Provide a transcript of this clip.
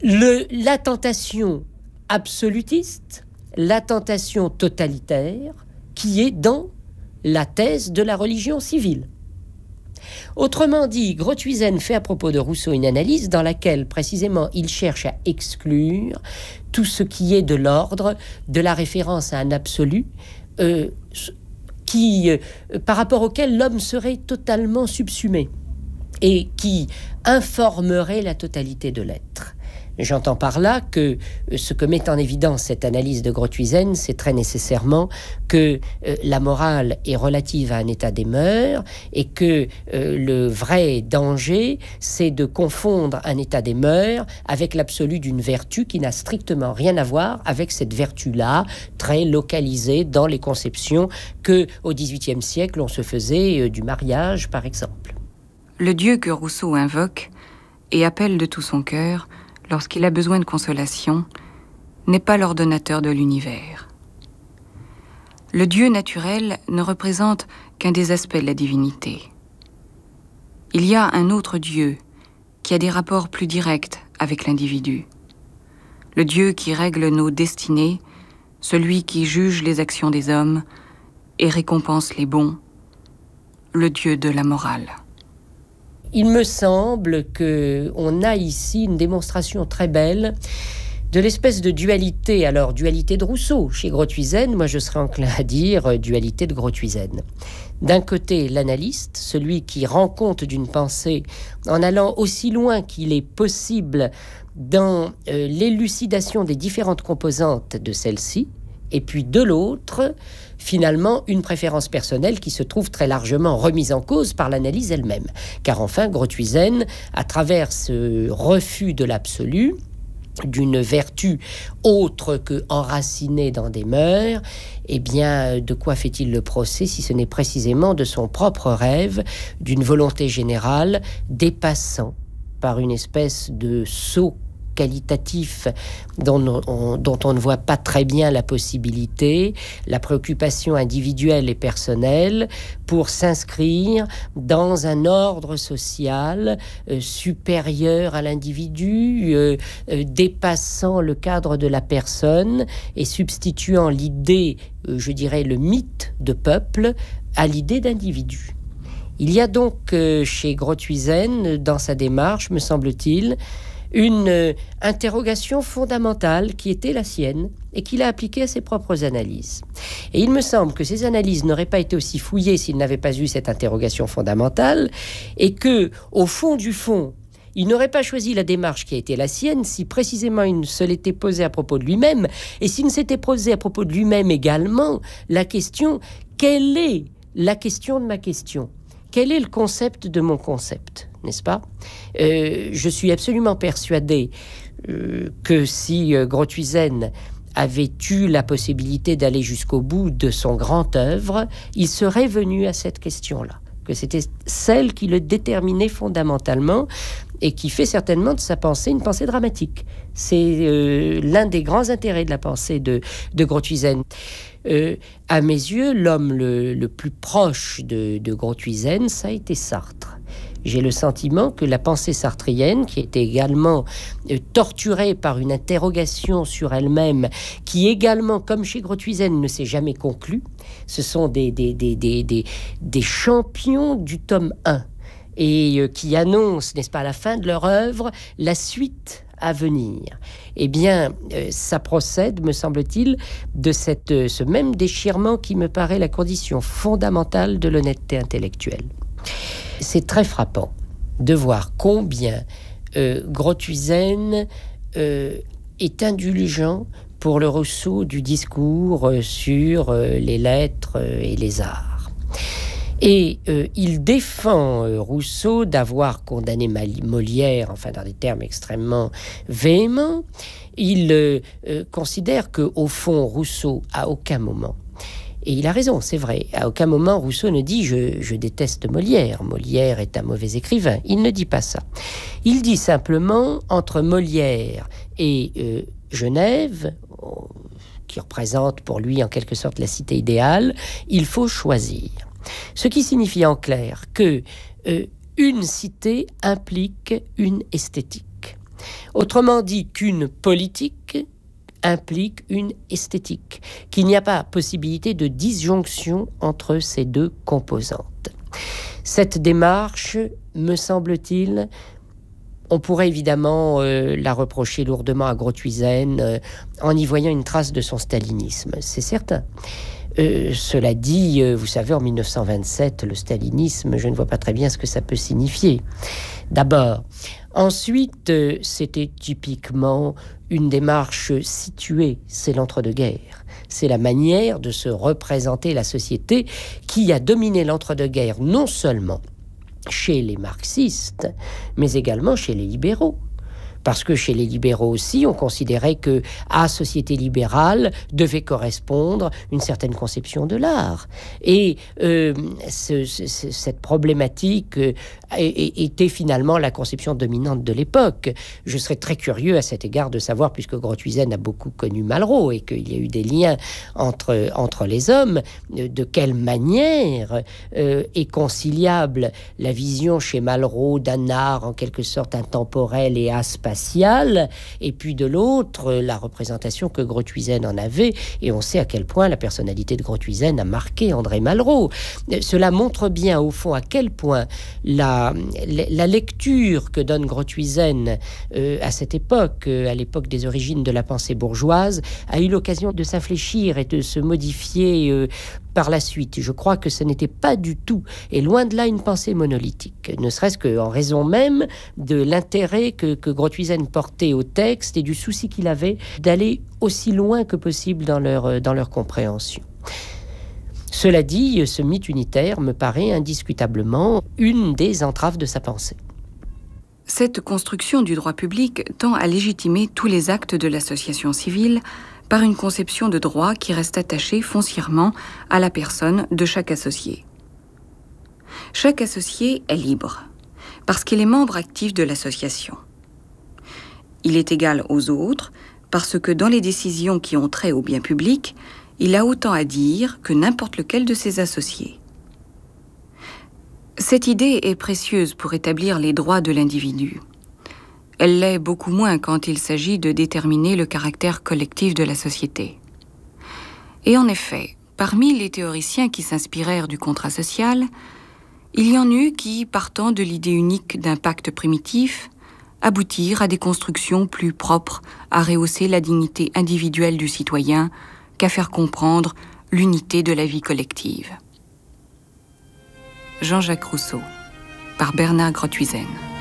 La tentation absolutiste, la tentation totalitaire qui est dans la thèse de la religion civile. Autrement dit, Grothuizen fait à propos de Rousseau une analyse dans laquelle précisément il cherche à exclure tout ce qui est de l'ordre de la référence à un absolu par rapport auquel l'homme serait totalement subsumé et qui informerait la totalité de l'être. J'entends par là que ce que met en évidence cette analyse de Grothuizen, c'est très nécessairement que la morale est relative à un état des mœurs et que le vrai danger, c'est de confondre un état des mœurs avec l'absolu d'une vertu qui n'a strictement rien à voir avec cette vertu-là, très localisée dans les conceptions que, au XVIIIe siècle, on se faisait du mariage, par exemple. Le Dieu que Rousseau invoque et appelle de tout son cœur lorsqu'il a besoin de consolation, n'est pas l'ordonnateur de l'univers. Le Dieu naturel ne représente qu'un des aspects de la divinité. Il y a un autre Dieu qui a des rapports plus directs avec l'individu. Le Dieu qui règle nos destinées, celui qui juge les actions des hommes et récompense les bons, le Dieu de la morale. Il me semble qu'on a ici une démonstration très belle de l'espèce de dualité, alors dualité de Rousseau. Chez Grothuizen, moi je serais enclin à dire dualité de Grothuizen. D'un côté, l'analyste, celui qui rend compte d'une pensée en allant aussi loin qu'il est possible dans l'élucidation des différentes composantes de celle-ci, et puis de l'autre, finalement, une préférence personnelle qui se trouve très largement remise en cause par l'analyse elle-même. Car enfin, Grothuizen, à travers ce refus de l'absolu, d'une vertu autre que enracinée dans des mœurs, eh bien, de quoi fait-il le procès si ce n'est précisément de son propre rêve, d'une volonté générale dépassant par une espèce de saut qualitatif dont on ne voit pas très bien la possibilité, la préoccupation individuelle et personnelle pour s'inscrire dans un ordre social supérieur à l'individu, dépassant le cadre de la personne et substituant l'idée, je dirais le mythe de peuple, à l'idée d'individu. Il y a donc chez Grothuizen, dans sa démarche, me semble-t-il, une interrogation fondamentale qui était la sienne et qu'il a appliquée à ses propres analyses. Et il me semble que ces analyses n'auraient pas été aussi fouillées s'il n'avait pas eu cette interrogation fondamentale et que, au fond du fond, il n'aurait pas choisi la démarche qui a été la sienne si précisément il ne se l'était posé à propos de lui-même et s'il ne s'était posé à propos de lui-même également la question « Quelle est la question de ma question ? Quel est le concept de mon concept ?» N'est-ce pas ? Je suis absolument persuadé que si Grothuizen avait eu la possibilité d'aller jusqu'au bout de son grand œuvre, il serait venu à cette question-là, que c'était celle qui le déterminait fondamentalement et qui fait certainement de sa pensée une pensée dramatique. C'est l'un des grands intérêts de la pensée de Grothuizen. À mes yeux, l'homme le plus proche de Grothuizen, ça a été Sartre. J'ai le sentiment que la pensée sartrienne, qui était également torturée par une interrogation sur elle-même, qui également, comme chez Grothuizen, ne s'est jamais conclue, ce sont des champions du tome 1 et qui annoncent, n'est-ce pas, à la fin de leur œuvre, la suite à venir. Eh bien, ça procède, me semble-t-il, de ce même déchirement qui me paraît la condition fondamentale de l'honnêteté intellectuelle. C'est très frappant de voir combien Grothuizen est indulgent pour le Rousseau du discours sur les lettres et les arts. Et il défend Rousseau d'avoir condamné Molière, enfin dans des termes extrêmement véhéments. Il considère qu'au fond, Rousseau, à aucun moment, et il a raison, c'est vrai, à aucun moment Rousseau ne dit « je déteste Molière, Molière est un mauvais écrivain ». Il ne dit pas ça. Il dit simplement, entre Molière et Genève, qui représente pour lui en quelque sorte la cité idéale, il faut choisir. Ce qui signifie en clair que une cité implique une esthétique. Autrement dit qu'une politique implique une esthétique, qu'il n'y a pas possibilité de disjonction entre ces deux composantes. Cette démarche, me semble-t-il, on pourrait évidemment la reprocher lourdement à Grothuizen en y voyant une trace de son stalinisme, c'est certain. Cela dit, vous savez, en 1927, le stalinisme, je ne vois pas très bien ce que ça peut signifier. D'abord. Ensuite, c'était typiquement une démarche située, c'est l'entre-deux-guerres. C'est la manière de se représenter la société qui a dominé l'entre-deux-guerres, non seulement chez les marxistes, mais également chez les libéraux. Parce que chez les libéraux aussi, on considérait que à société libérale devait correspondre une certaine conception de l'art. Et cette problématique était finalement la conception dominante de l'époque. Je serais très curieux à cet égard de savoir, puisque Grothuizen a beaucoup connu Malraux et qu'il y a eu des liens entre les hommes, de quelle manière est conciliable la vision chez Malraux d'un art en quelque sorte intemporel et aspatial, et puis de l'autre, la représentation que Grothuizen en avait, et on sait à quel point la personnalité de Grothuizen a marqué André Malraux. Cela montre bien, au fond, à quel point la lecture que donne Grothuizen à cette époque, à l'époque des origines de la pensée bourgeoise, a eu l'occasion de s'infléchir et de se modifier par la suite. Je crois que ce n'était pas du tout, et loin de là, une pensée monolithique, ne serait-ce qu'en raison même de l'intérêt que Grothuizen portait au texte et du souci qu'il avait d'aller aussi loin que possible dans leur compréhension. Cela dit, ce mythe unitaire me paraît indiscutablement une des entraves de sa pensée. Cette construction du droit public tend à légitimer tous les actes de l'association civile par une conception de droit qui reste attachée foncièrement à la personne de chaque associé. Chaque associé est libre, parce qu'il est membre actif de l'association. Il est égal aux autres, parce que dans les décisions qui ont trait au bien public, il a autant à dire que n'importe lequel de ses associés. Cette idée est précieuse pour établir les droits de l'individu. Elle l'est beaucoup moins quand il s'agit de déterminer le caractère collectif de la société. Et en effet, parmi les théoriciens qui s'inspirèrent du contrat social, il y en eut qui, partant de l'idée unique d'un pacte primitif, aboutirent à des constructions plus propres à rehausser la dignité individuelle du citoyen qu'à faire comprendre l'unité de la vie collective. Jean-Jacques Rousseau, par Bernard Grothuizen.